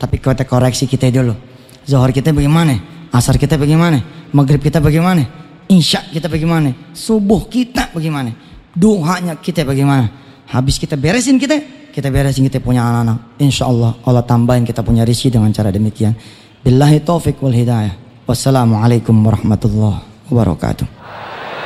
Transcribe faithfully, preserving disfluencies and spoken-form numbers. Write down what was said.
Tapi kita koreksi kita dulu. Zuhur kita bagaimana? Asar kita bagaimana? Maghrib kita bagaimana? Isya kita bagaimana? Subuh kita bagaimana? Duhanya kita bagaimana? Habis kita beresin kita, kita beresin kita punya anak-anak. Insya Allah Allah tambahin kita punya rezeki dengan cara demikian. Billahi taufiq wal hidayah. Wassalamualaikum warahmatullahi wabarakatuh.